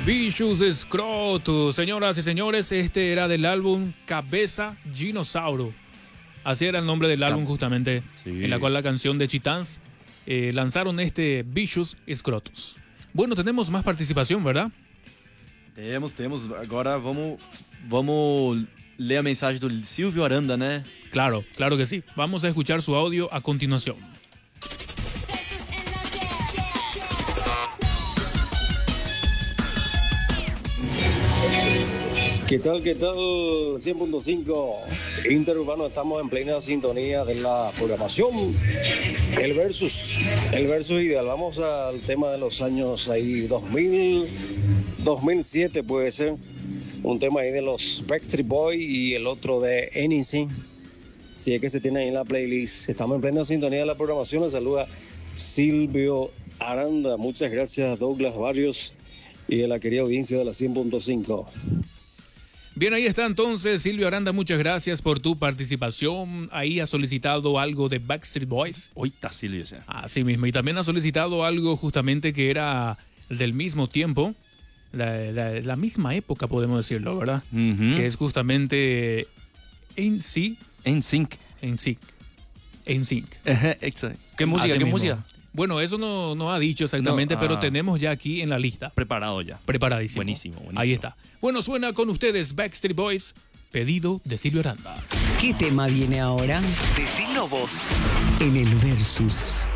Vicious Scrotus, señoras y señores, este era del álbum Cabeza Ginossauro. Así era el nombre del álbum justamente, sí, en la cual la canción de Titãs lanzaron este Vicious Scrotus. Bueno, tenemos más participación, ¿verdad? Temos. Agora vamos ler a mensagem do Silvio Aranda, né? Claro que sí. Vamos a escuchar su audio a continuación. ¿Qué tal? 100.5 Interurbano, estamos en plena sintonía de la programación. El versus ideal. Vamos al tema de los años ahí 2000, 2007 puede ser. Un tema ahí de los Backstreet Boys y el otro de NSYNC. Si es que se tiene ahí en la playlist. Estamos en plena sintonía de la programación. Les saluda Silvio Aranda. Muchas gracias, Douglas Barrios, y a la querida audiencia de la 100.5. Bien, ahí está entonces Silvio Aranda, muchas gracias por tu participación. Ahí ha solicitado algo de Backstreet Boys. Hoy está Silvio, ya. Así mismo, y también ha solicitado algo justamente que era del mismo tiempo, la misma época podemos decirlo, ¿verdad? Que es justamente NSYNC. Exacto. ¿Qué música? Bueno, eso no ha dicho exactamente, pero tenemos ya aquí en la lista. Preparado ya. Preparadísimo. Buenísimo. Ahí está. Bueno, suena con ustedes Backstreet Boys, pedido de Silvio Aranda. ¿Qué tema viene ahora? Decilo vos. En el Versus.